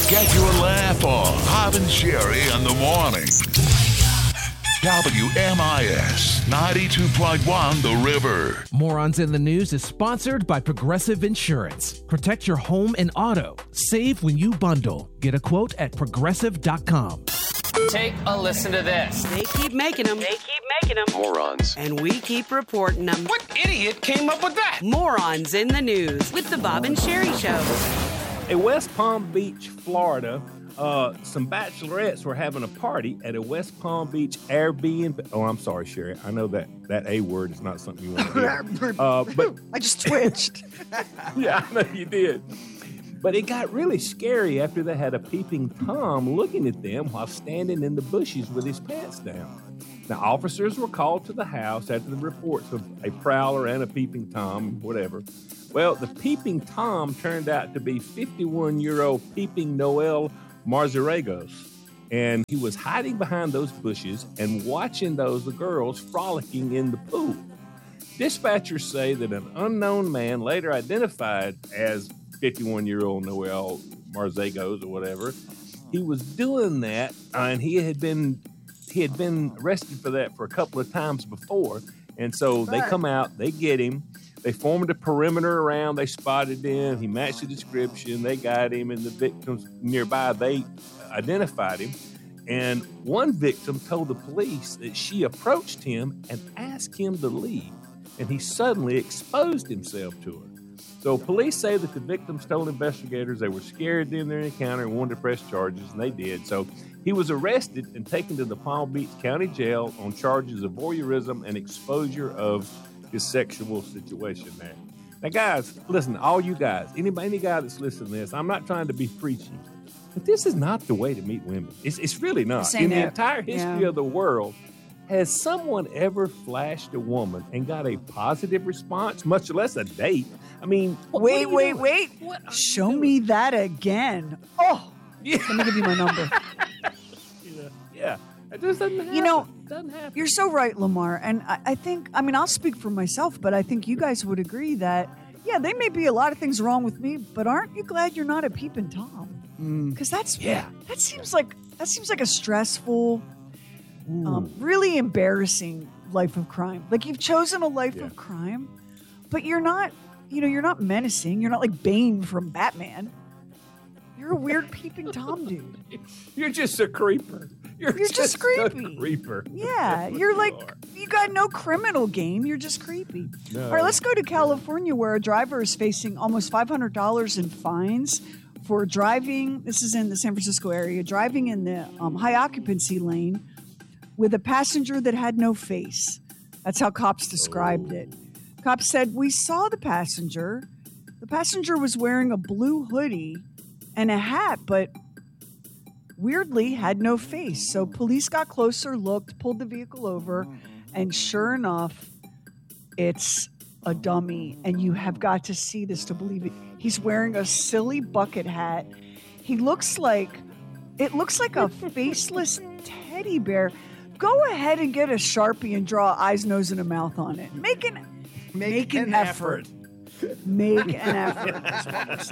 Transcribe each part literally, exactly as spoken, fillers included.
Get your laugh on. Bob and Sherry in the morning. W M I S ninety-two point one The River. Morons in the News is sponsored by Progressive Insurance. Protect your home and auto. Save when you bundle. Get a quote at progressive dot com. Take a listen to this. They keep making them. They keep making them. Morons. And we keep reporting them. What idiot came up with that? Morons in the News with the Bob and Sherry Show. In West Palm Beach, Florida, uh, some bachelorettes were having a party at a West Palm Beach Airbnb. Oh, I'm sorry, Sherry. I know that that A word is not something you want to hear. Uh, but I just twitched. Yeah, I know you did. But it got really scary after they had a peeping Tom looking at them while standing in the bushes with his pants down. Now, officers were called to the house after the reports of a prowler and a peeping Tom, whatever. Well, the peeping Tom turned out to be fifty-one-year-old peeping Noel Marzarregos, and he was hiding behind those bushes and watching those girls frolicking in the pool. Dispatchers say that an unknown man, later identified as fifty-one-year-old Noel Marzarregos or whatever, he was doing that, uh, and he had been he had been arrested for that for a couple of times before, and so they come out, they get him. They formed a perimeter around. They spotted him. He matched the description. They got him, and the victims nearby, they identified him. And one victim told the police that she approached him and asked him to leave, and he suddenly exposed himself to her. So police say that the victims told investigators they were scared in their encounter and wanted to press charges, and they did. So he was arrested and taken to the Palm Beach County Jail on charges of voyeurism and exposure of his sexual situation there. Now, guys, listen, all you guys, anybody, any guy that's listening to this, I'm not trying to be preachy, but this is not the way to meet women. It's, it's really not. In the entire history yeah. of the world, has someone ever flashed a woman and got a positive response, much less a date? I mean, what, wait, what wait, doing? wait. Show me that again. Oh, yeah. Let me give you my number. yeah. yeah. It just doesn't happen. You know, doesn't happen. You're so right, Lamar. And I, I think, I mean, I'll speak for myself, but I think you guys would agree that, yeah, there may be a lot of things wrong with me, but aren't you glad you're not a peeping Tom? Because that's, yeah. that seems like, that seems like a stressful, um, really embarrassing life of crime. Like you've chosen a life Yeah. of crime, but you're not, you know, you're not menacing. You're not like Bane from Batman. You're a weird peeping Tom dude. You're just a creeper. You're, You're just creepy. a creeper. Yeah, That's what you're you like, are. you got no criminal game. You're just creepy. No. All right, let's go to California where a driver is facing almost five hundred dollars in fines for driving. This is in the San Francisco area, driving in the um, high occupancy lane with a passenger that had no face. That's how cops described it. Cops said, we saw the passenger. The passenger was wearing a blue hoodie and a hat, but weirdly had no face. So police got closer, looked, pulled the vehicle over, and sure enough, it's a dummy. And you have got to see this to believe it. He's wearing a silly bucket hat. He looks like, it looks like a faceless teddy bear. Go ahead and get a Sharpie and draw eyes, nose, and a mouth on it. Make an, make, make an, an effort. effort. Make an effort. That's what we're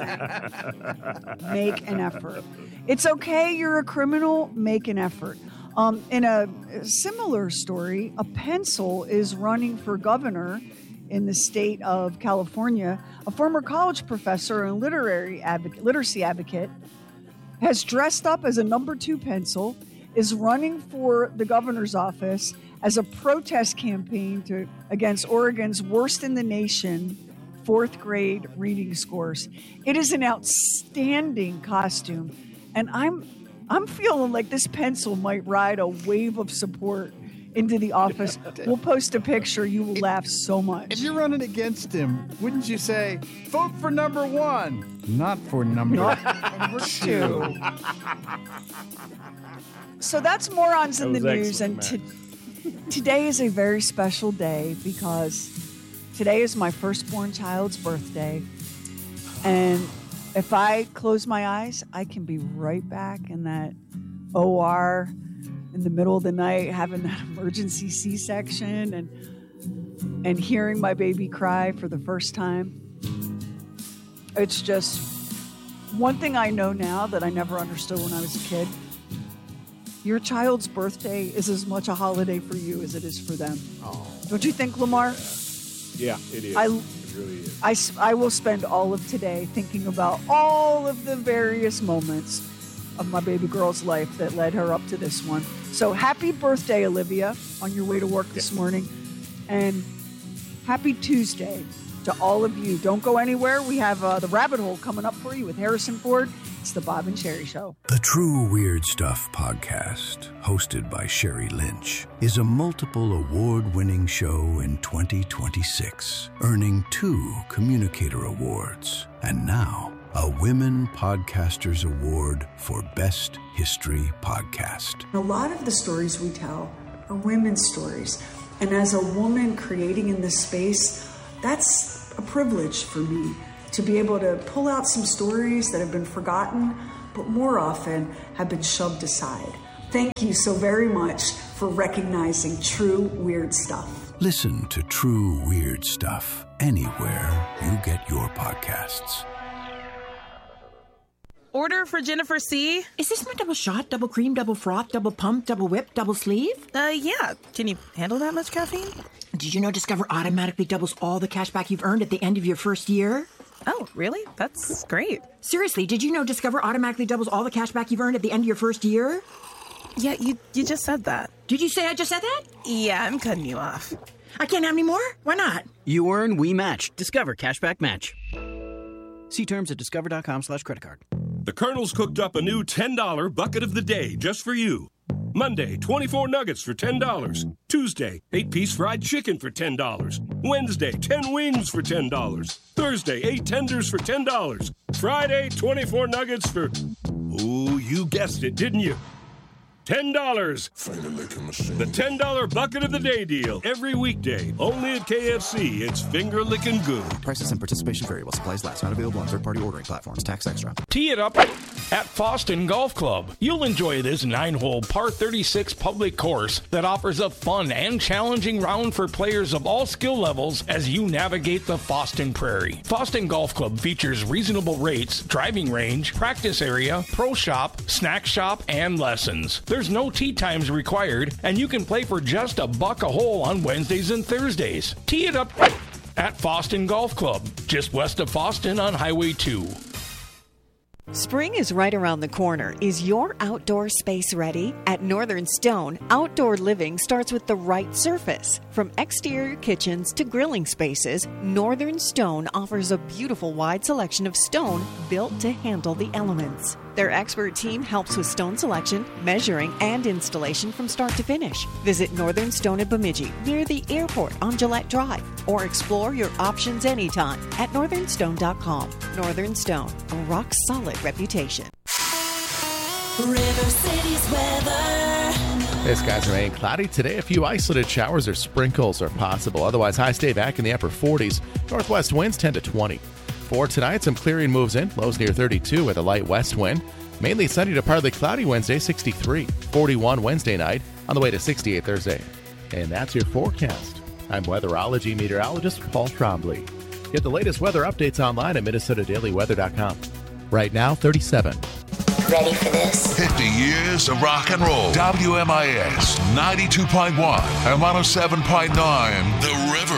saying. Make an effort. It's okay. You're a criminal. Make an effort. Um, in a similar story, a pencil is running for governor in the state of California. A former college professor and literary advocate, literacy advocate has dressed up as a number two pencil, is running for the governor's office as a protest campaign to against Oregon's worst in the nation fourth grade reading scores. It is an outstanding costume, and I'm I'm feeling like this pencil might ride a wave of support into the office. We'll post a picture. You will laugh so much. If you're running against him, wouldn't you say, vote for number one, not for number, not number two? So that's Morons in the News, and to, today is a very special day because today is my firstborn child's birthday, and if I close my eyes, I can be right back in that O R in the middle of the night having that emergency C-section and and hearing my baby cry for the first time. It's just One thing I know now that I never understood when I was a kid, your child's birthday is as much a holiday for you as it is for them. Oh. Don't you think, Lamar? Yeah, it is. I, it really is. I, s- I will spend all of today thinking about all of the various moments of my baby girl's life that led her up to this one. So happy birthday, Olivia, on your way to work this morning. And happy Tuesday to all of you. Don't go anywhere. We have uh, the Rabbit Hole coming up for you with Harrison Ford. It's the Bob and Sherry Show. The True Weird Stuff podcast, hosted by Sherry Lynch, is a multiple award-winning show in twenty twenty-six, earning two Communicator Awards. And now, a Women Podcasters Award for Best History Podcast. A lot of the stories we tell are women's stories. And as a woman creating in this space, that's a privilege for me to be able to pull out some stories that have been forgotten, but more often have been shoved aside. Thank you so very much for recognizing True Weird Stuff. Listen to True Weird Stuff anywhere you get your podcasts. Order for Jennifer C. Is this my double shot, double cream, double froth, double pump, double whip, double sleeve? Uh, yeah. Can you handle that much caffeine? Did you know Discover automatically doubles all the cash back you've earned at the end of your first year? Oh, really? That's great. Seriously, did you know Discover automatically doubles all the cash back you've earned at the end of your first year? Yeah, you you just said that. Did you say I just said that? Yeah, I'm cutting you off. I can't have any more? Why not? You earn, we match. Discover Cashback Match. See terms at discover.com slash credit card. The Colonel's cooked up a new ten dollar bucket of the day just for you. Monday, twenty-four nuggets for ten dollars. Tuesday, eight-piece fried chicken for ten dollars. Wednesday, ten wings for ten dollars. Thursday, eight tenders for ten dollars. Friday, twenty-four nuggets for... Ooh, you guessed it, didn't you? ten dollars. The ten dollar bucket of the day deal. Every weekday. Only at K F C. It's finger licking good. Prices and participation vary while supplies last. Not available on third-party ordering platforms. Tax extra. Tee it up at Foston Golf Club. You'll enjoy this nine-hole par thirty-six public course that offers a fun and challenging round for players of all skill levels as you navigate the Foston Prairie. Foston Golf Club features reasonable rates, driving range, practice area, pro shop, snack shop, and lessons. There's no tee times required, and you can play for just a buck a hole on Wednesdays and Thursdays. Tee it up at Foston Golf Club, just west of Foston on Highway two. Spring is right around the corner. Is your outdoor space ready? At Northern Stone, outdoor living starts with the right surface. From exterior kitchens to grilling spaces, Northern Stone offers a beautiful wide selection of stone built to handle the elements. Their expert team helps with stone selection, measuring, and installation from start to finish. Visit Northern Stone at Bemidji, near the airport on Gillette Drive, or explore your options anytime at northern stone dot com. Northern Stone, a rock-solid reputation. River City's weather. The skies remain cloudy today. A few isolated showers or sprinkles are possible. Otherwise, highs stay back in the upper forties. Northwest winds ten to twenty. For tonight, some clearing moves in. Lows near thirty-two with a light west wind. Mainly sunny to partly cloudy Wednesday, sixty-three. forty-one Wednesday night, on the way to sixty-eight Thursday. And that's your forecast. I'm weatherology meteorologist Paul Trombley. Get the latest weather updates online at minnesota daily weather dot com. Right now, thirty-seven. Ready for this? fifty years of rock and roll. W M I S ninety-two point one and one oh seven point nine The River.